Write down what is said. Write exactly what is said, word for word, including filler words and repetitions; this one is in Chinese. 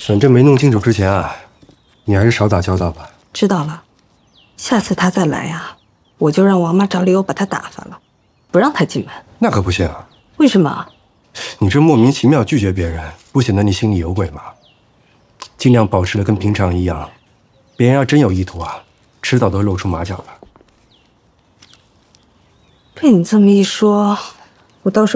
反正没弄清楚之前啊，你还是少打交道吧。 知道了，下次他再来啊，我就让王妈找理由把他打发了，不让他进门。 那可不行啊！ 为什么？ 你这莫名其妙拒绝别人，不显得你心里有鬼吗？尽量保持的跟平常一样，别人要真有意图啊，迟早都会露出马脚的。 被你这么一说，我倒是。